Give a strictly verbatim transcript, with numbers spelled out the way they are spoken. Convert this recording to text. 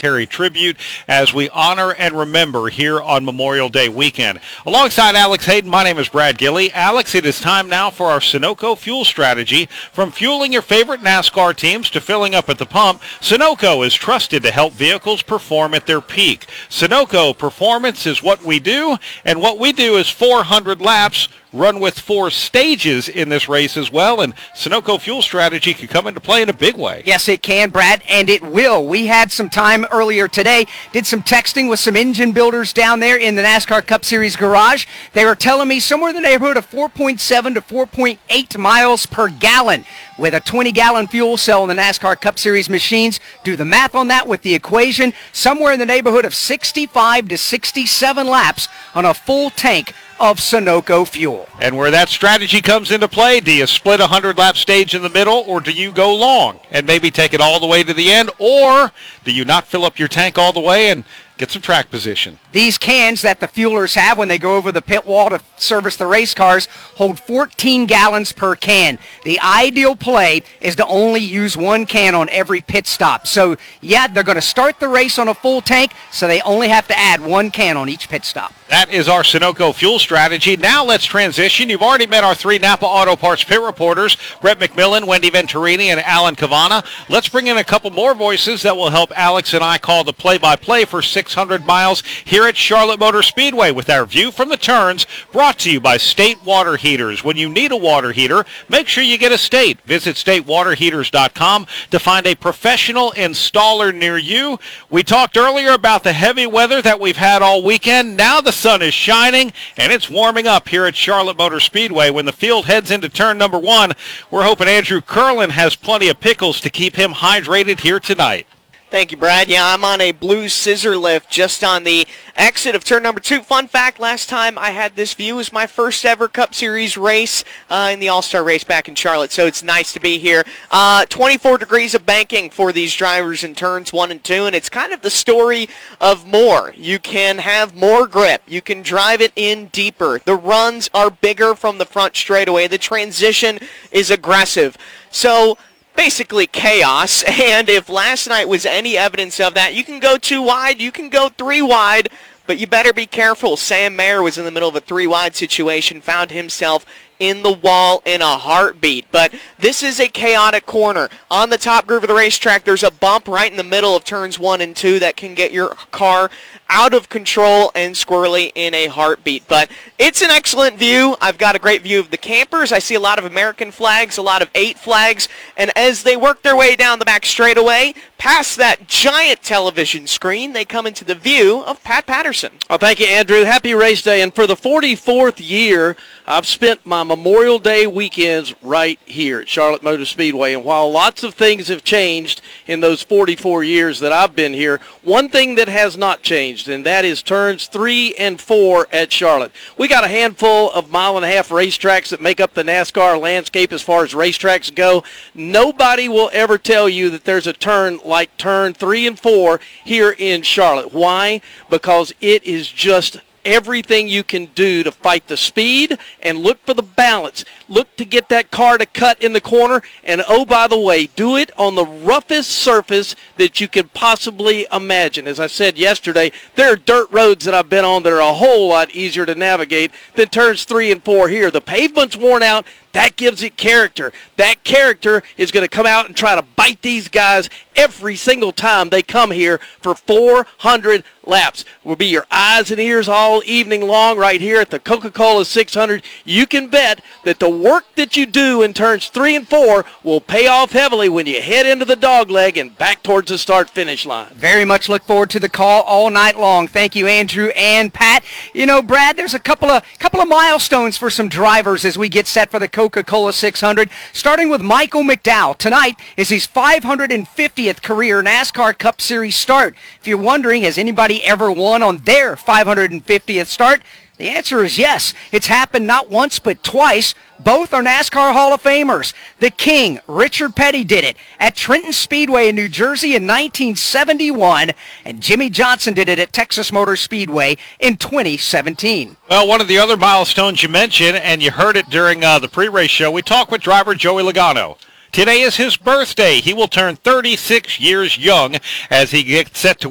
military tribute as we honor and remember here on Memorial Day weekend. Alongside Alex Hayden, my name is Brad Gilley. Alex, it is time now for our Sunoco fuel strategy. From fueling your favorite NASCAR teams to filling up at the pump, Sunoco is trusted to help vehicles perform at their peak. Sunoco performance is what we do, and what we do is four hundred laps, run with four stages in this race as well, and Sunoco fuel strategy can come into play in a big way. Yes, it can, Brad, and it will. We had some time earlier today, did some texting with some engine builders down there in the NASCAR Cup Series garage. They were telling me somewhere in the neighborhood of four point seven to four point eight miles per gallon with a twenty-gallon fuel cell in the NASCAR Cup Series machines. Do the math on that with the equation. Somewhere in the neighborhood of sixty-five to sixty-seven laps on a full tank of Sunoco fuel. And where that strategy comes into play, do you split a hundred-lap stage in the middle, or do you go long and maybe take it all the way to the end, or do you not fill up your tank all the way and get some track position? These cans that the fuelers have when they go over the pit wall to service the race cars hold fourteen gallons per can. The ideal play is to only use one can on every pit stop. So, yeah, they're going to start the race on a full tank, so they only have to add one can on each pit stop. That is our Sunoco fuel strategy. Now let's transition. You've already met our three Napa Auto Parts pit reporters, Brett McMillan, Wendy Venturini, and Alan Cavana. Let's bring in a couple more voices that will help Alex and I call the play-by-play for six hundred miles here at Charlotte Motor Speedway with our view from the turns, brought to you by State Water Heaters. When you need a water heater, make sure you get a State. Visit state water heaters dot com to find a professional installer near you. We talked earlier about the heavy weather that we've had all weekend. Now the sun is shining, and it's warming up here at Charlotte Motor Speedway. When the field heads into turn number one, we're hoping Andrew Curlin has plenty of pickles to keep him hydrated here tonight. Thank you, Brad. Yeah, I'm on a blue scissor lift just on the exit of turn number two. Fun fact, last time I had this view was my first ever Cup Series race uh, in the All-Star race back in Charlotte, so it's nice to be here. Uh, twenty-four degrees of banking for these drivers in turns one and two, and it's kind of the story of more. You can have more grip. You can drive it in deeper. The runs are bigger from the front straightaway. The transition is aggressive. So basically chaos, and if last night was any evidence of that, you can go two wide, you can go three wide, but you better be careful. Sam Mayer was in the middle of a three-wide situation, found himself in the wall in a heartbeat. But this is a chaotic corner. On the top groove of the racetrack, there's a bump right in the middle of turns one and two that can get your car out of control and squirrely in a heartbeat. But it's an excellent view. I've got a great view of the campers. I see a lot of American flags, a lot of eight flags, and as they work their way down the back straightaway, past that giant television screen, they come into the view of Pat Patterson. Well, thank you, Andrew. Happy race day. And for the forty-fourth year, I've spent my Memorial Day weekends right here at Charlotte Motor Speedway. And while lots of things have changed in those forty-four years that I've been here, one thing that has not changed, and that is turns three and four at Charlotte. We got a handful of mile and a half racetracks that make up the NASCAR landscape as far as racetracks go. Nobody will ever tell you that there's a turn like turn three and four here in Charlotte. Why? Because it is just everything you can do to fight the speed and look for the balance. Look to get that car to cut in the corner, and oh, by the way, do it on the roughest surface that you can possibly imagine. As I said yesterday, there are dirt roads that I've been on that are a whole lot easier to navigate than turns three and four here. The pavement's worn out. That gives it character. That character is going to come out and try to bite these guys every single time they come here for four hundred laps. Will be your eyes and ears all evening long right here at the Coca-Cola six hundred. You can bet that the work that you do in turns three and four will pay off heavily when you head into the dog leg and back towards the start-finish line. Very much look forward to the call all night long. Thank you, Andrew and Pat. You know, Brad, there's a couple of couple of milestones for some drivers as we get set for the Coca-Cola six hundred, starting with Michael McDowell. Tonight is his five hundred fiftieth career NASCAR Cup Series start. If you're wondering, has anybody ever won on their five hundred fiftieth start? The answer is yes. It's happened not once but twice. Both are NASCAR Hall of Famers. The King, Richard Petty, did it at Trenton Speedway in New Jersey in nineteen seventy-one, and Jimmy Johnson did it at Texas Motor Speedway in twenty seventeen. Well, one of the other milestones you mentioned, and you heard it during uh, the pre-race show, we talked with driver Joey Logano. Today is his birthday. He will turn thirty-six years young as he gets set to